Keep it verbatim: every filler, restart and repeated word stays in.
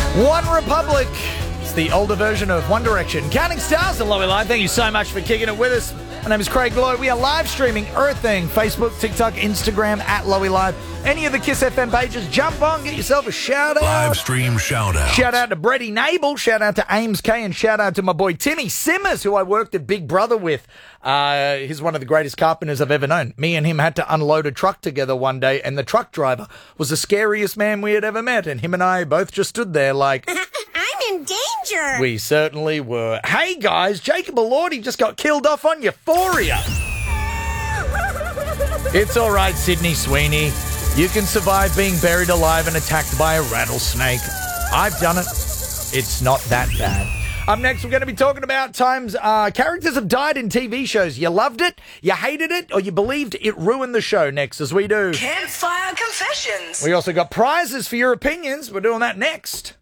One Republic. It's the older version of One Direction. Counting Stars and Lowy Live. Thank you so much for kicking it with us. My name is Craig Lowe. We are live streaming everything. Facebook, TikTok, Instagram, at Lowy Live. Any of the Kiss F M pages, jump on, get yourself a shout out. Live stream shout out. Shout out to Brady Nable. Shout out to Ames K. And shout out to my boy Timmy Simmers, who I worked at Big Brother with. Uh, he's one of the greatest carpenters I've ever known. Me and him had to unload a truck together one day, and the truck driver was the scariest man we had ever met. And him and I both just stood there like... I'm in danger. We certainly were. Hey guys, Jacob Elordi just got killed off on Euphoria. It's all right, Sydney Sweeney. You can survive being buried alive and attacked by a rattlesnake. I've done it. It's not that bad. Up next, we're going to be talking about times uh, characters have died in T V shows. You loved it, you hated it, or you believed it ruined the show. Next, as we do Campfire Confessions. We also got prizes for your opinions. We're doing that next.